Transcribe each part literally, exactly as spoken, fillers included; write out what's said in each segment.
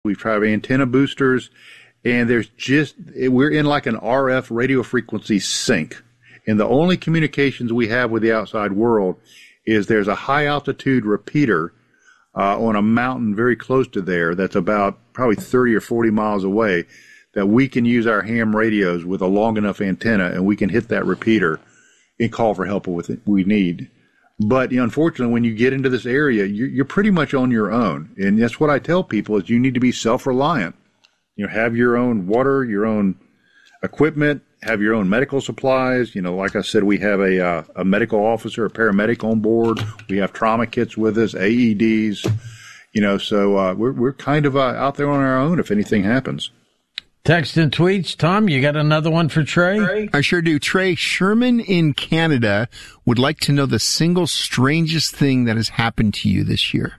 We've tried antenna boosters, and there's just, we're in like an R F radio frequency sink. And the only communications we have with the outside world is there's a high altitude repeater uh, on a mountain very close to there that's about probably thirty or forty miles away that we can use our ham radios with a long enough antenna, and we can hit that repeater and call for help with it we need. But you know, unfortunately, when you get into this area, you're, you're pretty much on your own. And that's what I tell people is you need to be self-reliant. You know, have your own water, your own equipment, have your own medical supplies. You know, like I said, we have a uh, a medical officer, a paramedic on board. We have trauma kits with us, A E Ds. You know, so uh, we're we're kind of uh, out there on our own if anything happens. Text and tweets. Tom, you got another one for Trey? Trey? I sure do. Trey, Sherman in Canada would like to know the single strangest thing that has happened to you this year.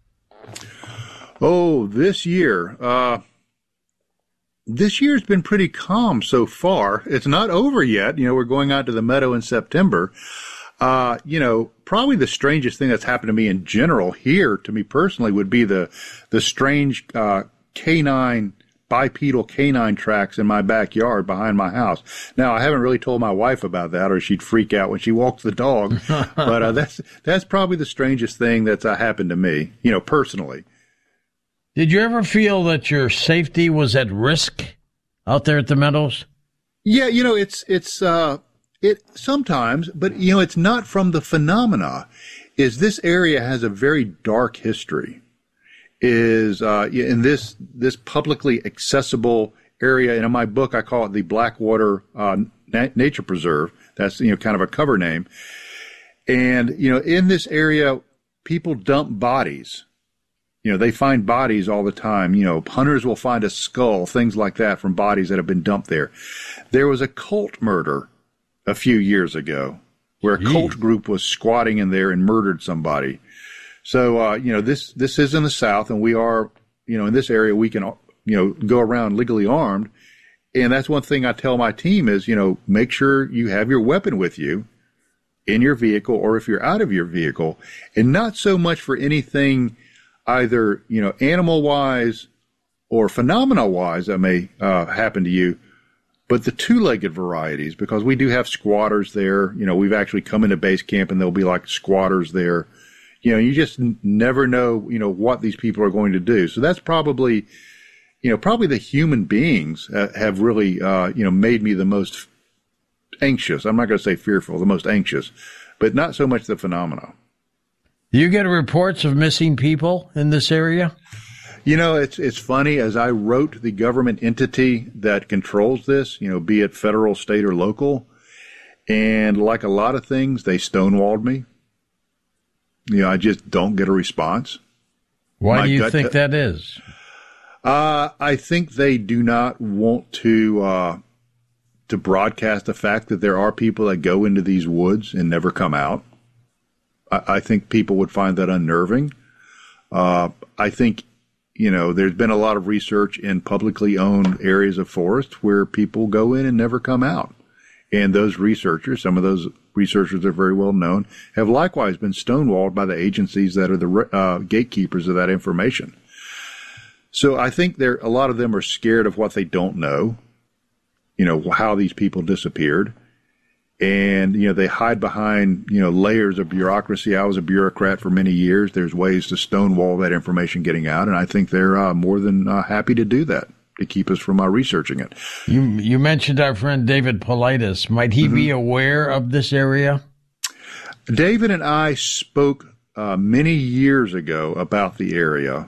Oh, this year. Uh, this year's been pretty calm so far. It's not over yet. You know, we're going out to the meadow in September. Uh, you know, probably the strangest thing that's happened to me in general here, to me personally, would be the, the strange uh, canine bipedal canine tracks in my backyard behind my house. Now, I haven't really told my wife about that, or she'd freak out when she walks the dog. But uh, that's that's probably the strangest thing that's uh, happened to me, you know, personally. Did you ever feel that your safety was at risk out there at the Meadows? Yeah, you know, it's it's uh, it sometimes, but you know, it's not from the phenomena. Is this area has a very dark history. Is uh, in this this publicly accessible area, and in my book I call it the Blackwater uh, Na- Nature Preserve. That's, you know, kind of a cover name. And you know, in this area, people dump bodies. You know, they find bodies all the time. You know, hunters will find a skull, things like that, from bodies that have been dumped there. There was a cult murder a few years ago where a Jeez. cult group was squatting in there and murdered somebody. So, uh, you know, this, this is in the South, and we are, you know, in this area, we can, you know, go around legally armed. And that's one thing I tell my team is, you know, make sure you have your weapon with you in your vehicle, or if you're out of your vehicle, and not so much for anything either, you know, animal wise or phenomena wise that may uh, happen to you, but the two-legged varieties, because we do have squatters there. You know, we've actually come into base camp and there'll be like squatters there. You know, you just n- never know, you know, what these people are going to do. So that's probably, you know, probably the human beings uh, have really, uh, you know, made me the most anxious. I'm not going to say fearful, the most anxious, but not so much the phenomena. Do you get reports of missing people in this area? You know, it's it's funny. As I wrote the government entity that controls this, you know, be it federal, state, or local, and like a lot of things, they stonewalled me. You know, I just don't get a response. Why My do you gut think t- that is? Uh, I think they do not want to uh, to broadcast the fact that there are people that go into these woods and never come out. I, I think people would find that unnerving. Uh, I think, you know, there's been a lot of research in publicly owned areas of forest where people go in and never come out. And those researchers, some of those researchers are very well known, have likewise been stonewalled by the agencies that are the uh, gatekeepers of that information. So I think there, a lot of them are scared of what they don't know, you know, how these people disappeared. And, you know, they hide behind, you know, layers of bureaucracy. I was a bureaucrat for many years. There's ways to stonewall that information getting out. And I think they're uh, more than uh, happy to do that, to keep us from uh, researching it. You you mentioned our friend David Paulides. Might he mm-hmm. be aware of this area? David and I spoke uh, many years ago about the area,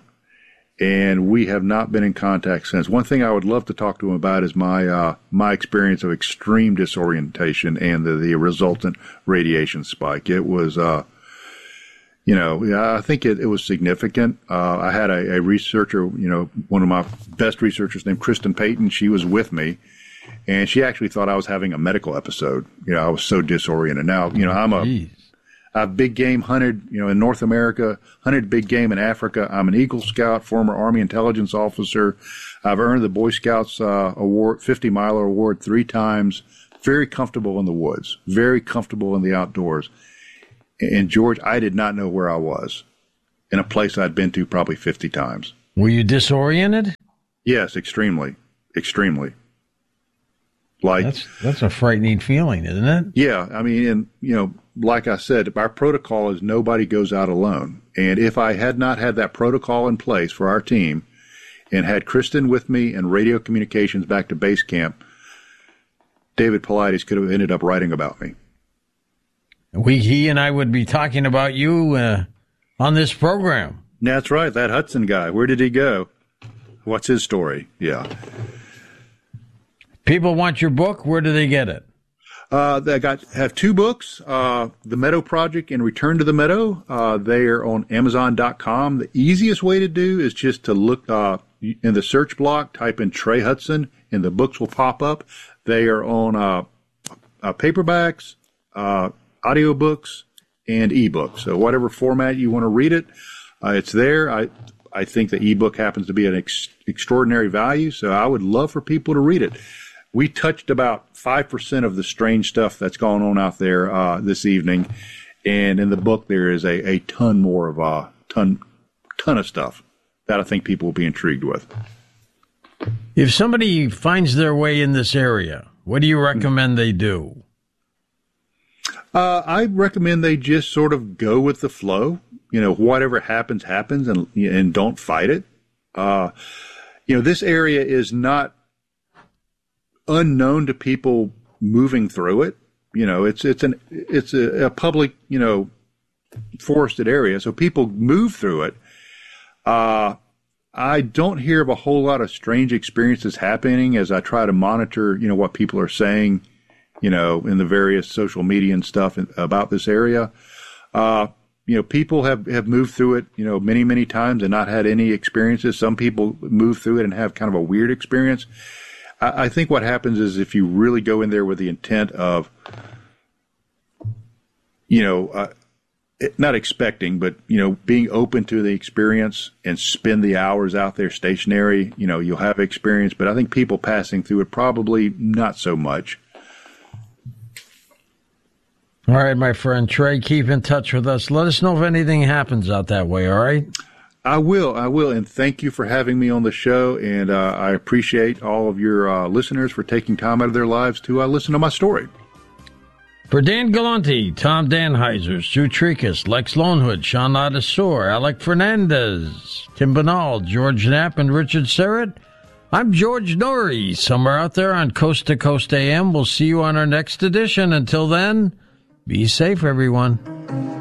and we have not been in contact since. One thing I would love to talk to him about is my uh, my experience of extreme disorientation and the, the resultant radiation spike. It was, uh, you know, I think it, it was significant. Uh, I had a, a researcher, you know, one of my best researchers named Kristen Payton. She was with me, and she actually thought I was having a medical episode. You know, I was so disoriented. Now, you know, I'm a... Jeez. I've big game hunted, you know, in North America, hunted big game in Africa. I'm an Eagle Scout, former Army intelligence officer. I've earned the Boy Scouts uh, award, fifty miler award three times. Very comfortable in the woods, very comfortable in the outdoors. And George, I did not know where I was in a place I'd been to probably fifty times. Were you disoriented? Yes, extremely, extremely. Like that's that's a frightening feeling, isn't it? Yeah, I mean, and you know, like I said, our protocol is nobody goes out alone. And if I had not had that protocol in place for our team, and had Kristen with me and radio communications back to base camp, David Paulides could have ended up writing about me. We, he and I would be talking about you uh, on this program. That's right, that Hudson guy. Where did he go? What's his story? Yeah. People want your book. Where do they get it? Uh, they got have two books, uh, The Meadow Project and Return to the Meadow. Uh, they are on Amazon dot com. The easiest way to do is just to look uh, in the search block, type in Trey Hudson, and the books will pop up. They are on uh, uh, paperbacks, uh, audiobooks, and ebooks. So whatever format you want to read it, uh, it's there. I I think the ebook happens to be an ex- extraordinary value, so I would love for people to read it. We touched about five percent of the strange stuff that's going on out there uh, this evening. And in the book, there is a, a ton more of a uh, ton, ton of stuff that I think people will be intrigued with. If somebody finds their way in this area, what do you recommend they do? Uh, I recommend they just sort of go with the flow. You know, whatever happens, happens, and and don't fight it. Uh, you know, this area is not unknown to people moving through it. You know, it's it's an it's a, a public, you know, forested area, so people move through it. Uh, I don't hear of a whole lot of strange experiences happening as I try to monitor, you know, what people are saying, you know, in the various social media and stuff about this area. Uh, you know, people have, have moved through it, you know, many, many times and not had any experiences. Some people move through it and have kind of a weird experience. I think what happens is if you really go in there with the intent of, you know, uh, not expecting, but, you know, being open to the experience and spend the hours out there stationary, you know, you'll have experience. But I think people passing through it probably not so much. All right, my friend Trey, keep in touch with us. Let us know if anything happens out that way, all right? I will, I will, and thank you for having me on the show, and uh, I appreciate all of your uh, listeners for taking time out of their lives to uh, listen to my story. For Dan Galante, Tom Danheiser, Stu Trikas, Lex Lonehood, Sean Ladasor, Alec Fernandez, Tim Banal, George Knapp, and Richard Serrett, I'm George Norrie, somewhere out there on Coast to Coast A M. We'll see you on our next edition. Until then, be safe, everyone.